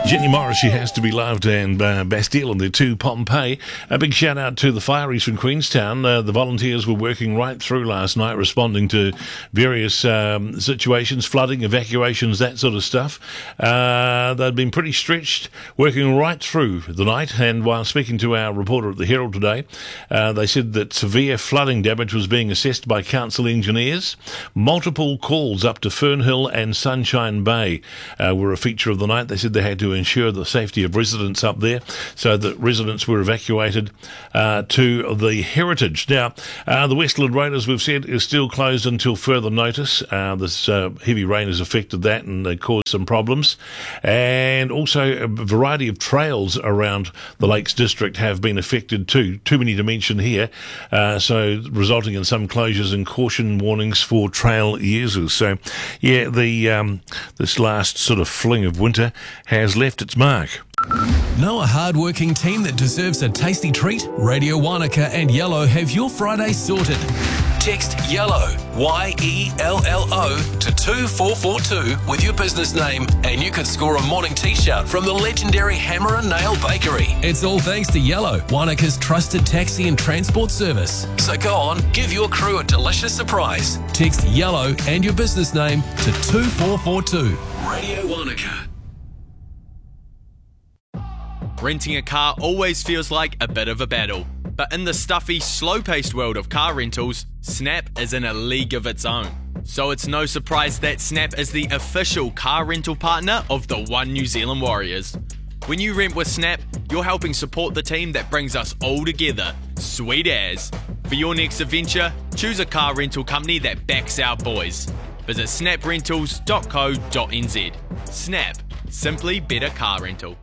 Jenny Morris, She Has to Be Loved, and Bastille and their two Pompeii. A big shout out to the fireys from Queenstown. The volunteers were working right through last night, responding to various situations, flooding, evacuations, that sort of stuff. They'd been pretty stretched, working right through the night, and while speaking to our reporter at the Herald today, they said that severe flooding damage was being assessed by council engineers. Multiple calls up to Fernhill and Sunshine Bay were a feature of the night. They said they had to ensure the safety of residents up there, so that residents were evacuated to the Heritage. Now, the Westland Road, as we've said, is still closed until further notice. This heavy rain has affected that and caused some problems. And also a variety of trails around the Lakes District have been affected too. Too many to mention here, so resulting in some closures and caution warnings for trail users. So, yeah, this last sort of fling of winter has left its mark. Know a hard-working team that deserves a tasty treat? Radio Wanaka and Yellow have your Friday sorted. Text YELLOW, YELLO, to 2442 with your business name and you could score a morning t-shirt from the legendary Hammer and Nail Bakery. It's all thanks to Yellow, Wanaka's trusted taxi and transport service. So go on, give your crew a delicious surprise. Text YELLOW and your business name to 2442. Radio Wanaka. Renting a car always feels like a bit of a battle, but in the stuffy, slow-paced world of car rentals, Snap is in a league of its own. So it's no surprise that Snap is the official car rental partner of the One New Zealand Warriors. When you rent with Snap, you're helping support the team that brings us all together. Sweet as. For your next adventure, choose a car rental company that backs our boys. Visit snaprentals.co.nz. Snap. Simply better car rental.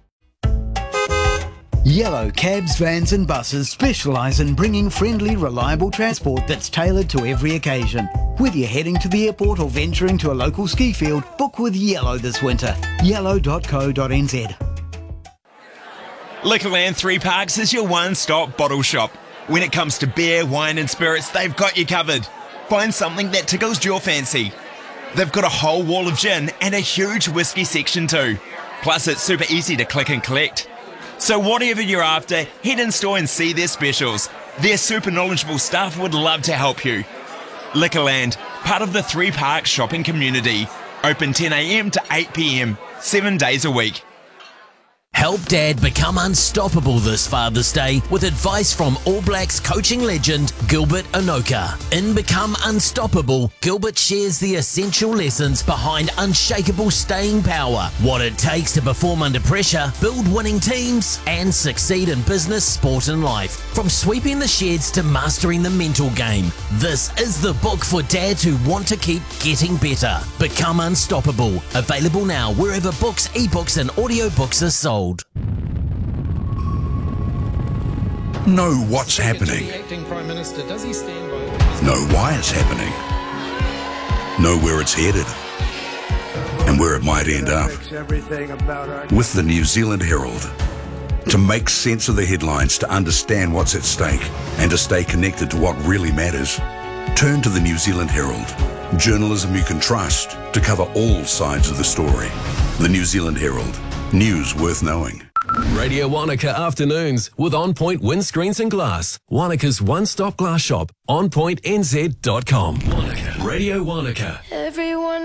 Yellow cabs, vans and buses specialise in bringing friendly, reliable transport that's tailored to every occasion. Whether you're heading to the airport or venturing to a local ski field, book with Yellow this winter. Yellow.co.nz. Liquorland 3 Parks is your one-stop bottle shop. When it comes to beer, wine and spirits, they've got you covered. Find something that tickles your fancy. They've got a whole wall of gin and a huge whiskey section too. Plus it's super easy to click and collect. So whatever you're after, head in store and see their specials. Their super knowledgeable staff would love to help you. Liquorland, part of the 3 Parks shopping community. Open 10 a.m. to 8 p.m, 7 days a week. Help Dad become unstoppable this Father's Day with advice from All Blacks coaching legend Gilbert Enoka. In Become Unstoppable, Gilbert shares the essential lessons behind unshakable staying power, what it takes to perform under pressure, build winning teams, and succeed in business, sport and life. From sweeping the sheds to mastering the mental game, this is the book for dads who want to keep getting better. Become Unstoppable. Available now wherever books, ebooks and audiobooks are sold. Know what's happening. Know why it's happening. Know where it's headed and where it might end up. With the New Zealand Herald. To make sense of the headlines, to understand what's at stake and to stay connected to what really matters, turn to the New Zealand Herald. Journalism you can trust to cover all sides of the story. The New Zealand Herald. News worth knowing. Radio Wanaka Afternoons with On Point Windscreens and Glass. Wanaka's one-stop glass shop. OnPointNZ.com. Wanaka. Radio Wanaka. Everyone